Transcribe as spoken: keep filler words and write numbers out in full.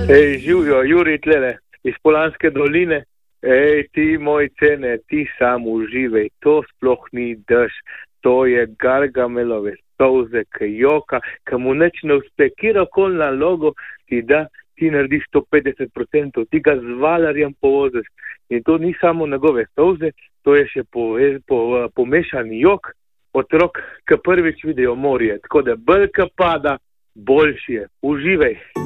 Ej, živijo, Juri tlele, iz Polanske doline. Ej, ti moj cene, ti sam uživaj, to sploh ni dež, to je Gargamelove solze, ki joka, ki mu neč ne uspe, kjerokoli nalogo ti da, ti narediš sto petdeset procentov, ti ga z valarjem povoziš. In to ni samo njegove solze, to je še po, po, pomešan jok, otrok, ki prvič vidijo morje, tako da bolj, ki pada, boljši je. Uživaj.